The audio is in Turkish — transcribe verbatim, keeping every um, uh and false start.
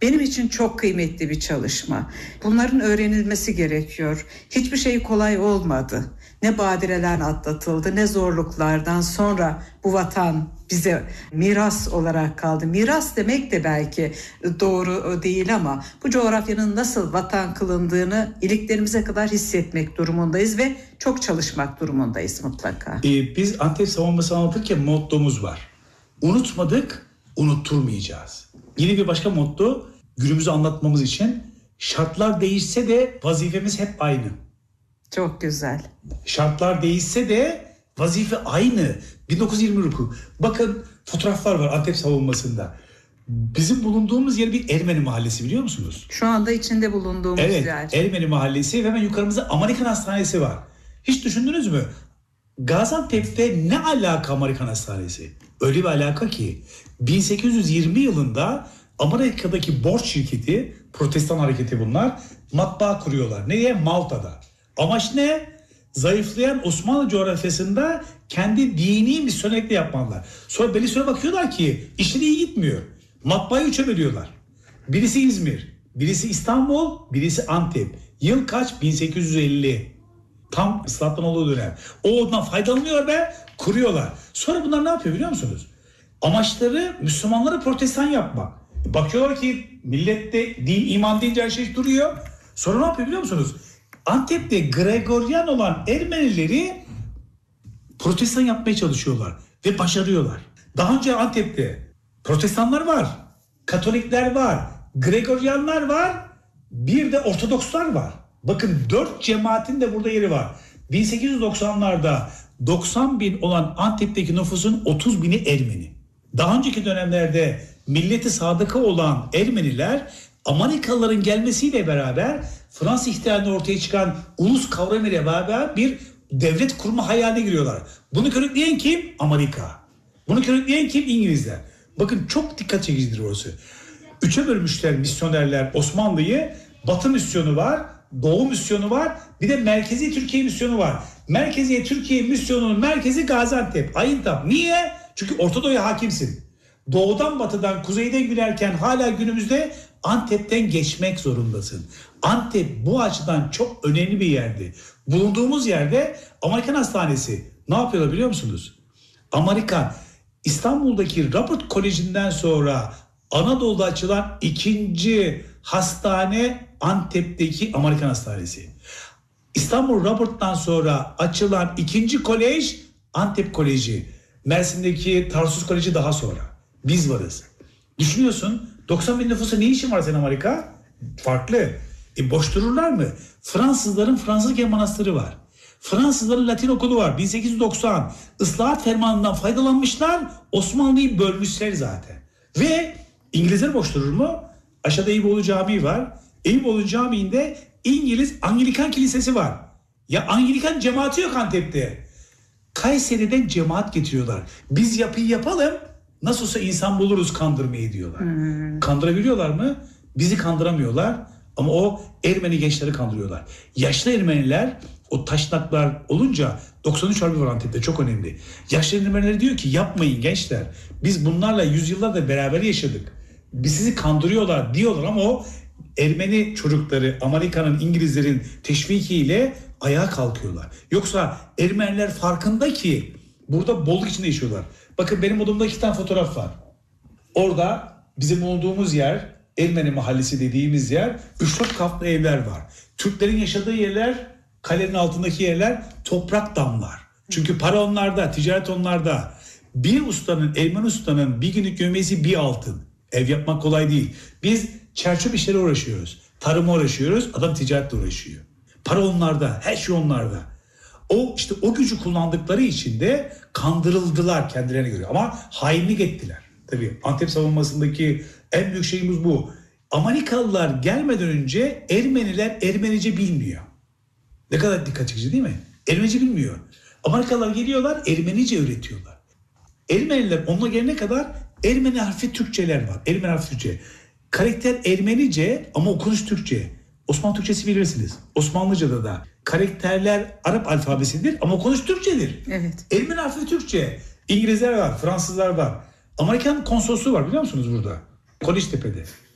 benim için çok kıymetli bir çalışma. Bunların öğrenilmesi gerekiyor. Hiçbir şey kolay olmadı. Ne badireler atlatıldı, ne zorluklardan sonra bu vatan bize miras olarak kaldı. Miras demek de belki doğru değil ama bu coğrafyanın nasıl vatan kılındığını iliklerimize kadar hissetmek durumundayız ve çok çalışmak durumundayız mutlaka. Ee, biz Antep savunması anlatırken mottomuz var. Unutmadık, unutturmayacağız. Yine bir başka motto, günümüzü anlatmamız için şartlar değişse de vazifemiz hep aynı. Çok güzel. Şartlar değişse de vazife aynı. bin dokuz yüz yirmi ruku. Bakın fotoğraflar var Antep savunmasında. Bizim bulunduğumuz yer bir Ermeni mahallesi, biliyor musunuz? Şu anda içinde bulunduğumuz evet, yer. Evet, Ermeni mahallesi ve hemen yukarımızda Amerikan hastanesi var. Hiç düşündünüz mü? Gaziantep'te ne alaka Amerikan hastanesi? Öyle bir alaka ki bin sekiz yüz yirmi yılında Amerika'daki borç şirketi, Protestan hareketi bunlar, matbaa kuruyorlar. Nereye? Malta'da. Amaç ne? Zayıflayan Osmanlı coğrafyasında kendi dini misyonellikle yapmalılar. Sonra belli süre bakıyorlar ki işleri iyi gitmiyor. Matbaayı üçe bölüyorlar. Birisi İzmir, birisi İstanbul, birisi Antep. Yıl kaç? bin sekiz yüz elli. Tam ıslahattan olduğu dönem. O ondan faydalanıyor ve kuruyorlar. Sonra bunlar ne yapıyor biliyor musunuz? Amaçları Müslümanları protestan yapmak. Bakıyorlar ki millette din, iman deyince her şey duruyor. Sonra ne yapıyor biliyor musunuz? Antep'te Gregoryan olan Ermenileri protestan yapmaya çalışıyorlar ve başarıyorlar. Daha önce Antep'te protestanlar var, Katolikler var, Gregoryanlar var, bir de Ortodokslar var. Bakın dört cemaatin de burada yeri var. bin sekiz yüz doksanlarda doksan bin olan Antep'teki nüfusun otuz bini Ermeni. Daha önceki dönemlerde milleti sadıka olan Ermeniler Amerikalıların gelmesiyle beraber Fransız ihtilalinde ortaya çıkan ulus kavramıyla beraber bir devlet kurma hayaline giriyorlar. Bunu körükleyen kim? Amerika. Bunu körükleyen kim? İngilizler. Bakın çok dikkat çekicidir orası. Üçe bölmüşler misyonerler Osmanlı'yı. Batı misyonu var, Doğu misyonu var, bir de Merkezi Türkiye misyonu var. Merkezi Türkiye misyonunun merkezi Gaziantep, Ayıntap. Niye? Çünkü Orta Doğu'ya hakimsin. Doğudan batıdan, kuzeyden günerken hala günümüzde Antep'ten geçmek zorundasın. Antep bu açıdan çok önemli bir yerdi. Bulunduğumuz yerde Amerikan hastanesi. Ne yapıyorlar biliyor musunuz? Amerika İstanbul'daki Robert Koleji'nden sonra Anadolu'da açılan ikinci hastane Antep'teki Amerikan hastanesi. İstanbul Robert'tan sonra açılan ikinci kolej Antep Koleji. Mersin'deki Tarsus Koleji daha sonra. Biz varız. Düşünüyorsun doksan bin nüfusa ne işin var senin Amerika? Farklı. E boş dururlar mı? Fransızların Fransız Germanastırı var. Fransızların Latin okulu var. bin sekiz yüz doksan. Islahat fermanından faydalanmışlar. Osmanlı'yı bölmüşler zaten. Ve İngilizler boş durur mu? Aşağıda Eyüboğlu Camii var. Eyüboğlu Camii'nde İngiliz Anglikan Kilisesi var. Ya Anglikan cemaati yok Antep'te. Kayseri'den cemaat getiriyorlar. Biz yapıyı yapalım. Nasıl olsa insan buluruz kandırmayı diyorlar. Hmm. Kandırabiliyorlar mı? Bizi kandıramıyorlar. Ama o Ermeni gençleri kandırıyorlar. Yaşlı Ermeniler o taşnaklar olunca doksan üç harbi var Antep'te, çok önemli. Yaşlı Ermeniler diyor ki yapmayın gençler. Biz bunlarla yüzyıllarda beraber yaşadık. Biz sizi kandırıyorlar diyorlar ama o Ermeni çocukları Amerika'nın, İngilizlerin teşvikiyle ayağa kalkıyorlar. Yoksa Ermeniler farkında ki burada bolluk içinde yaşıyorlar. Bakın benim odamda iki tane fotoğraf var. Orada bizim olduğumuz yer, Ermeni mahallesi dediğimiz yer, üç dört katlı evler var. Türklerin yaşadığı yerler, kalenin altındaki yerler toprak damlar. Çünkü para onlarda, ticaret onlarda. Bir ustanın, Ermeni ustanın bir günlük gömesi bir altın. Ev yapmak kolay değil. Biz çerçöp işleri uğraşıyoruz. Tarıma uğraşıyoruz. Adam ticaretle uğraşıyor. Para onlarda. Her şey onlarda. O işte o gücü kullandıkları için de kandırıldılar kendilerine göre. Ama hainlik ettiler. Tabii Antep savunmasındaki en büyük şeyimiz bu. Amerikalılar gelmeden önce Ermeniler Ermenice bilmiyor. Ne kadar dikkat çekici değil mi? Ermenice bilmiyor. Amerikalılar geliyorlar, Ermenice öğretiyorlar. Ermeniler onunla gelene kadar Ermeni harfi Türkçeler var. Ermeni harfi Türkçe. Karakter Ermenice ama okunuş Türkçe. Osmanlı Türkçesi bilirsiniz. Osmanlıca'da da karakterler Arap alfabesidir ama okunuş Türkçedir. Evet. Ermeni harfi Türkçe. İngilizler var, Fransızlar var. Amerikan konsolosluğu var biliyor musunuz burada? Koleçtepe'de.